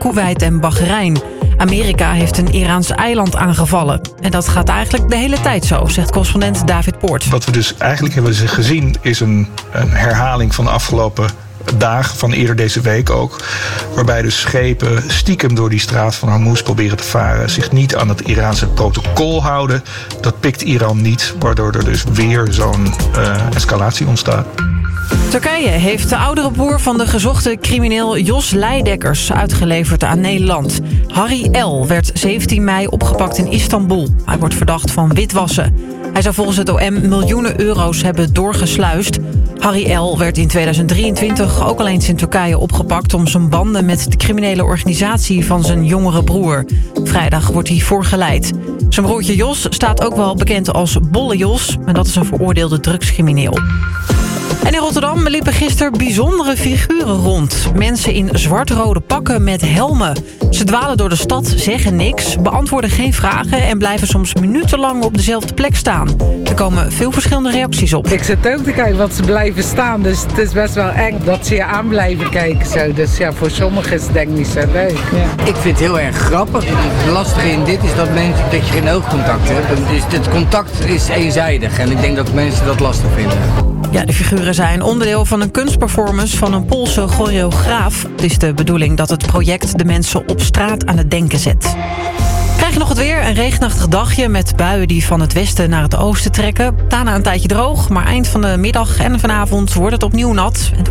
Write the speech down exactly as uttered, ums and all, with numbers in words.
Koeweit en Bahrein. Amerika heeft een Iraans eiland aangevallen. En dat gaat eigenlijk de hele tijd zo, zegt correspondent David Poort. Wat we dus eigenlijk hebben gezien is een, een herhaling van de afgelopen dagen, van eerder deze week ook. Waarbij dus schepen stiekem door die straat van Hormuz proberen te varen, zich niet aan het Iraanse protocol houden. Dat pikt Iran niet, waardoor er dus weer zo'n uh, escalatie ontstaat. Turkije heeft de oudere broer van de gezochte crimineel Jos Leidekkers uitgeleverd aan Nederland. Harry L. werd zeventien mei opgepakt in Istanbul. Hij wordt verdacht van witwassen. Hij zou volgens het O M miljoenen euro's hebben doorgesluist. Harry L. werd in tweeduizend drieëntwintig ook al eens in Turkije opgepakt om zijn banden met de criminele organisatie van zijn jongere broer. Vrijdag wordt hij voorgeleid. Zijn broertje Jos staat ook wel bekend als Bolle Jos, en dat is een veroordeelde drugscrimineel. En in Rotterdam liepen gisteren bijzondere figuren rond. Mensen in zwart-rode pakken met helmen. Ze dwalen door de stad, zeggen niks, beantwoorden geen vragen en blijven soms minutenlang op dezelfde plek staan. Er komen veel verschillende reacties op. Ik zit ook te kijken wat ze blijven staan, dus het is best wel eng dat ze je aan blijven kijken. Zo. Dus ja, voor sommigen is het denk ik niet zo leuk. Ja. Ik vind het heel erg grappig. Het lastige in dit is dat, mensen, dat je geen oogcontact hebt. Dus het contact is eenzijdig en ik denk dat mensen dat lastig vinden. Ja, de figuren zijn onderdeel van een kunstperformance van een Poolse choreograaf. Het is de bedoeling dat het project de mensen op straat aan het denken zet. Krijg je nog het weer? Een regenachtig dagje met buien die van het westen naar het oosten trekken. Daarna een tijdje droog, maar eind van de middag en vanavond wordt het opnieuw nat.